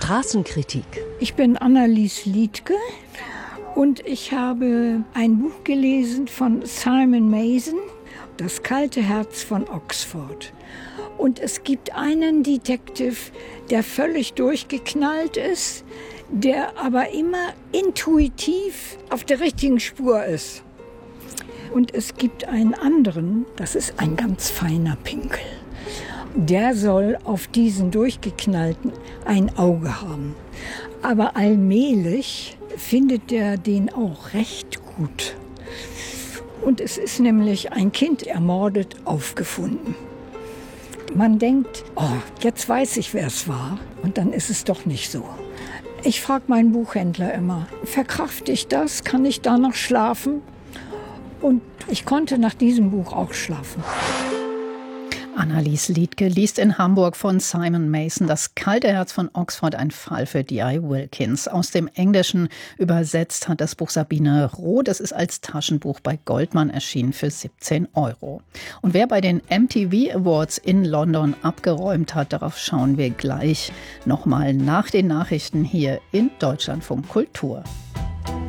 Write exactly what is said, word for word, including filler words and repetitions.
Straßenkritik. Ich bin Annelies Liedtke und ich habe ein Buch gelesen von Simon Mason, Das kalte Herz von Oxford. Und es gibt einen Detective, der völlig durchgeknallt ist, der aber immer intuitiv auf der richtigen Spur ist. Und es gibt einen anderen, das ist ein ganz feiner Pinkel. Der soll auf diesen Durchgeknallten ein Auge haben. Aber allmählich findet er den auch recht gut. Und es ist nämlich ein Kind ermordet aufgefunden. Man denkt, oh, jetzt weiß ich, wer es war. Und dann ist es doch nicht so. Ich frage meinen Buchhändler immer, verkrafte ich das? Kann ich da noch schlafen? Und ich konnte nach diesem Buch auch schlafen. Annelies Liedtke liest in Hamburg von Simon Mason Das kalte Herz von Oxford, ein Fall für D I Wilkins. Aus dem Englischen übersetzt hat das Buch Sabine Roth. Es ist als Taschenbuch bei Goldmann erschienen für siebzehn Euro. Und wer bei den M T V Awards in London abgeräumt hat, darauf schauen wir gleich nochmal nach den Nachrichten hier in Deutschlandfunk Kultur.